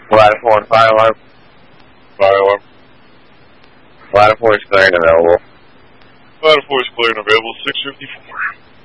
Ladder 4 and fire alarm. Fire alarm. Ladder 4 is clear and available. Ladder 4 is clear and available, 654.